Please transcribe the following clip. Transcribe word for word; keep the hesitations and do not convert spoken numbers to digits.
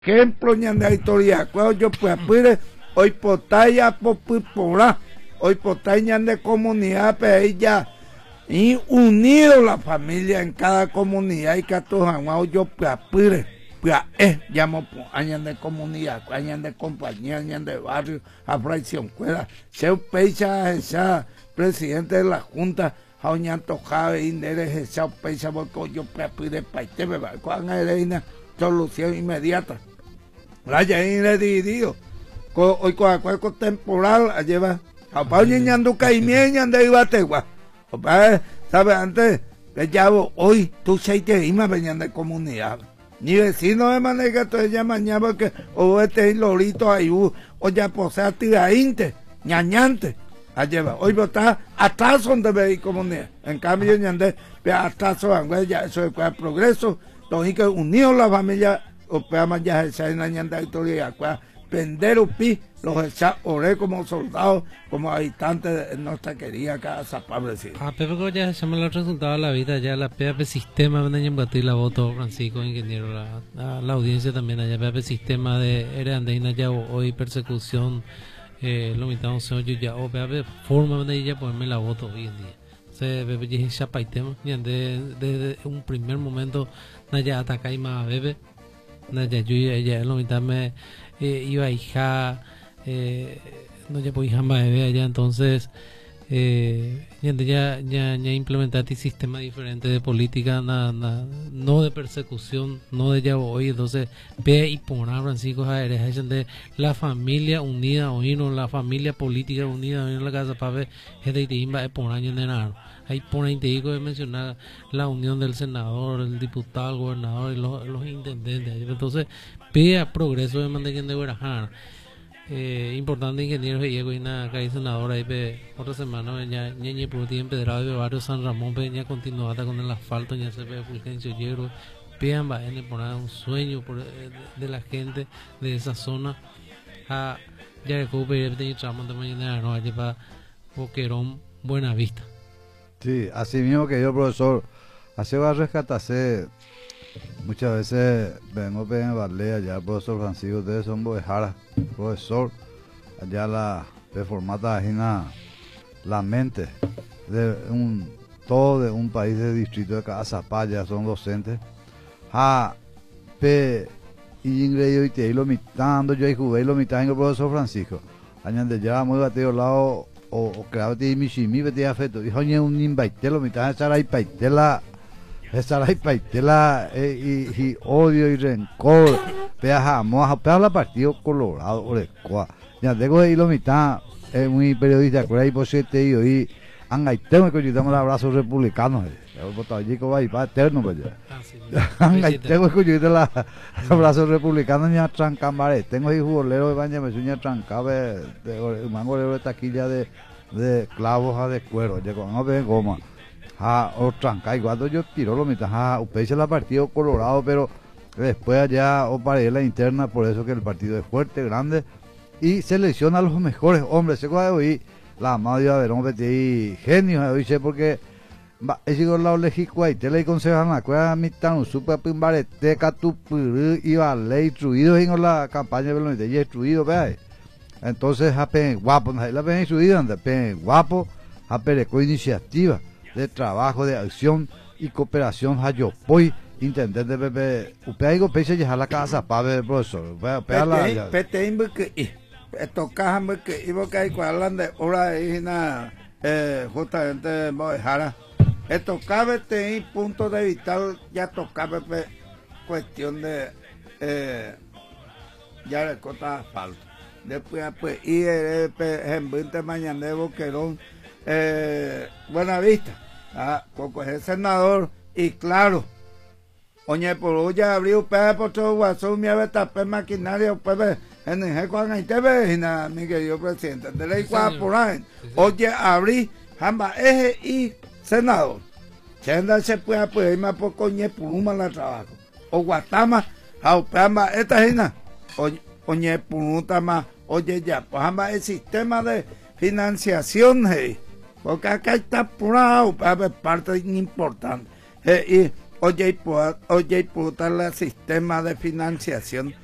ejemplo ñande historia cuando yo pues apure hoy potaya popipora hoy potaya ñande comunidad pe ella y unido la familia en cada comunidad y que todos han yo pues apure pues es llamo añan de comunidad añan de compañía añan de barrio a fracción cuela se pecha esa presidente de la junta a un antojado y neres esa pecha porque yo pues apure para este bebé con una solución inmediata. La ya he dividido. Hoy con acuerdo temporal, lleva. A Pau ñando caimiña de Ibategua. ¿Sabes? Antes, que ya hoy tú seis que ima venían de comunidad. Ni vecino de manera que tú ya mañana que o este lorito ahí o ya posea tirainte, ñañante. A lleva. Hoy está atrás donde ve comunidad. En cambio, ñande, atrás ya eso es el progreso. Entonces que unió la familia o peamos ya esa en la ñanda historia vender upi los echar oré como soldados como habitantes de nuestra querida casa Pablecita. Ah, pero ya se me lo resultado de la vida ya la P A P sistema de Ñambatí la voto Francisco ingeniero la, la, la audiencia también allá P A P sistema de Erandeina ya hoy persecución eh, lo mitad once yo ya o P A P forma de ella ponerme la voto hoy en día. Bebe ya chapaitema desde desde un primer momento naya ataca y más bebe naya yo ya lo mitad me eh, iba a hija eh, no ya pues hija más bebe allá entonces eh, ya ya ya implementar este sistema diferente de política na, na, no de persecución no de ya hoy entonces ve y poner Francisco Jaérez de la familia unida hoy no la familia política unida hoy en la casa para ver es de Itimba es por año de nada. Ahí pone de mencionar la unión del senador, el diputado, el gobernador y los, los intendentes. Entonces, pide progreso de mantener de Guarajara. Eh, importante ingeniero y llegó una calle senadora ahí pe, otra semana ya ñeñe por ti empedrado de barrio San Ramón peña continuada con el asfalto ya se ve Fulgencio Yegro pidan va en poner un sueño por, de, de la gente de esa zona a ya recupere de tramo de mañana no allí para Boquerón Buena Vista. Sí, así mismo que yo, profesor, hace va a rescatarse, muchas veces vengo en Barlea, allá el profesor Francisco, ustedes son boejaras, profesor, allá la de formata ajena la mente de un todo de un país de distrito de Cazapaya, son docentes, a pe y ingreído y te y lo mitando, yo y jugué y lo mitando el profesor Francisco, allá de ya muy batido lado. O, o creo que mi chimi vete a feto y hoy un imbaitelo mitad de estar ahí paitela estar ahí paitela y, y odio y rencor vea jamás a la partido colorado o de cuá ya tengo ahí lo mitad es muy periodista por ahí por siete y hoy anga y tengo que yo el abrazo republicano el botallico va y va eterno pues ya anga y tengo que yo el abrazo republicano ni a trancamare tengo ahí jugolero de baña me sueña trancabe de mangolero de taquilla de de clavos a de cuero ya con no ve goma a o tranca y cuando yo tiro lo mitad a usted la partido colorado pero después allá o para la interna por eso que el partido es fuerte grande y selecciona a los mejores hombres se puede oír la madre de ver hombre y genio hoy sé porque va es igual la legico y te le aconsejan la cueva mitad un super pimbarete catu y va ley instruido en la campaña de y instruido ve entonces apen guapo la ven instruido anda pen guapo apen con iniciativa de trabajo de acción y cooperación hayopoy intendente bebé upeigo pese ya la casa para ver profesor pete la pete que tocamos que iba que hay hablan de hora na eh justamente Mojara esto cabe tener punto de vista ya tocaba cuestión de eh, ya le corta asfalto después pues y en veinte mañana de Boquerón eh, Buena Vista ah, porque es el senador y claro oye por ya abrió pe por todo guaso mi ave tapé maquinaria pues en el cuando ahí te ves na mi querido presidente de ley cuatro por ahí oye abrí jamba eje y senador chenda se puede poder más por coñe puluma la trabajo o guatama a pamba esta jena oye punuta más oye ya pues jamba el sistema de financiación hey, porque acá está purado para parte importante hey, y oye pues oye puta el sistema de financiación